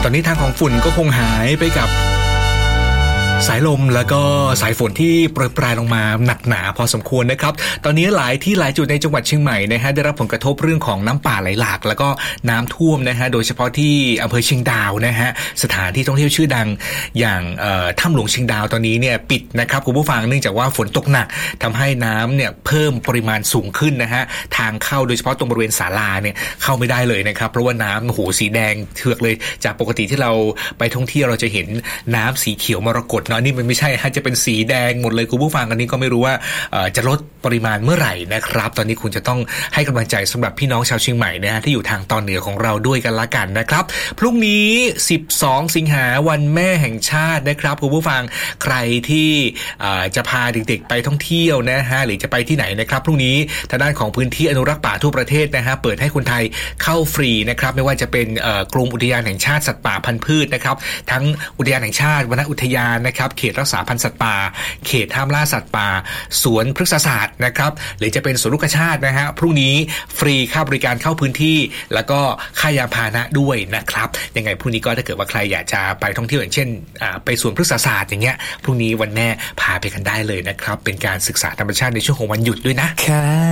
อนนี้ทางของฝุ่นก็คงหายไปกับสายลมแล้วก็สายฝนที่โปรยปลายลงมาหนักหนาพอสมควรนะครับตอนนี้หลายที่หลายจุดในจังหวัดเชียงใหม่นะฮะได้รับผลกระทบเรื่องของน้ำป่าไหลหลากแล้วก็น้ำท่วมนะฮะโดยเฉพาะที่อำเภอเชียงดาวนะฮะสถานที่ท่องเที่ยวชื่อดังอย่างถ้ำหลวงเชียงดาวตอนนี้เนี่ยปิดนะครับคุณผู้ฟังเนื่องจากว่าฝนตกหนักทำให้น้ำเนี่ยเพิ่มปริมาณสูงขึ้นนะฮะทางเข้าโดยเฉพาะตรงบริเวณศาลาเนี่ยเข้าไม่ได้เลยนะครับเพราะว่าน้ำโอ้โหสีแดงเถือกเลยจากปกติที่เราไปท่องเที่ยวเราจะเห็นน้ำสีเขียวมรกตเนาะนี่มันไม่ใช่จะเป็นสีแดงหมดเลยคุณผู้ฟังอันนี้ก็ไม่รู้ว่าจะลดปริมาณเมื่อไหร่นะครับตอนนี้คุณจะต้องให้กำลังใจสำหรับพี่น้องชาวเชียงใหม่นะฮะที่อยู่ทางตอนเหนือของเราด้วยกันละกันนะครับพรุ่งนี้12สิงหาวันแม่แห่งชาตินะครับคุณผู้ฟังใครที่จะพาเด็กๆไปท่องเที่ยวนะฮะหรือจะไปที่ไหนนะครับพรุ่งนี้ทางด้านของพื้นที่อนุรักษ์ป่าทั่วประเทศนะฮะเปิดให้คนไทยเข้าฟรีนะครับไม่ว่าจะเป็นกรมอุทยานแห่งชาติสัตว์ป่าพันธุ์พืชนะครับทั้งอุทยานแห่งชาติวนอุทยานนะครับเขตรักษาพันธุ์สัตว์ป่าเขตห้ามล่าสัตว์ป่าสวนพฤกษศาสตร์นะครับหรือจะเป็นสวนลูกชาตินะฮะพรุ่งนี้ฟรีค่าบริการเข้าพื้นที่แล้วก็ค่ายานพาหนะด้วยนะครับยังไงพรุ่งนี้ก็ถ้าเกิดว่าใครอยากจะไปท่องเที่ยวอย่างเช่นไปสวนพฤกษศาสตร์อย่างเงี้ยพรุ่งนี้วันแม่พาไปกันได้เลยนะครับเป็นการศึกษาธรรมชาติในช่วงของวันหยุดด้วยนะค่ะ